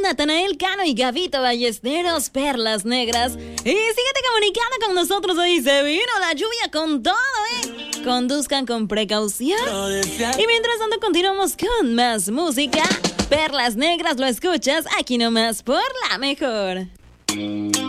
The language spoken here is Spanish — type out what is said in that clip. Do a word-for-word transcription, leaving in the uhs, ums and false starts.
Natanael Cano y Gabito Ballesteros, Perlas Negras. Y síguete comunicando con nosotros, hoy se vino la lluvia con todo, ¿eh? Conduzcan con precaución. Y mientras tanto continuamos con más música. Perlas Negras lo escuchas aquí nomás por La Mejor.